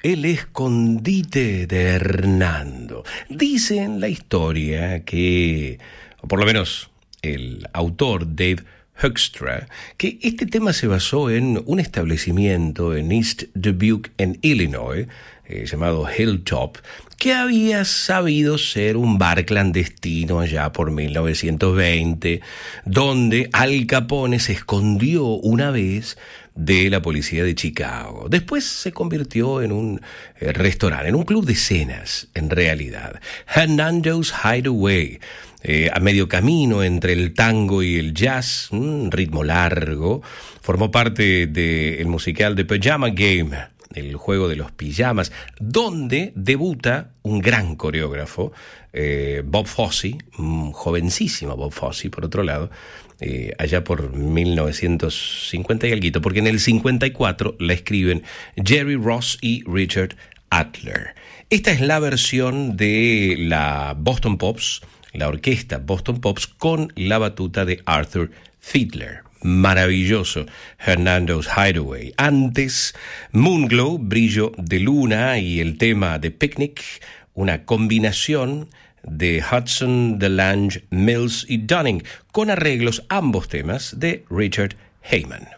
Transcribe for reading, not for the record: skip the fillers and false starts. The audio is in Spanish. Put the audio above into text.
El escondite de Hernando. Dice en la historia que, o por lo menos el autor Dave Hoekstra, que este tema se basó en un establecimiento en East Dubuque, en Illinois, llamado Hilltop, que había sabido ser un bar clandestino allá por 1920, donde Al Capone se escondió una vez de la policía de Chicago. Después se convirtió en un restaurante, en un club de cenas, en realidad. Hernando's Hideaway, a medio camino entre el tango y el jazz, un ritmo largo, formó parte del musical The Pajama Game, el juego de los pijamas, donde debuta un gran coreógrafo, Bob Fosse, un jovencísimo Bob Fosse, por otro lado, allá por 1950 y alguito, porque en el 54 la escriben Jerry Ross y Richard Adler. Esta es la versión de la Boston Pops, la orquesta Boston Pops, con la batuta de Arthur Fiedler. Maravilloso Hernando's Hideaway. Antes, Moonglow, Brillo de Luna, y el tema de Picnic, una combinación de Hudson, DeLange, Mills y Dunning, con arreglos ambos temas de Richard Heyman.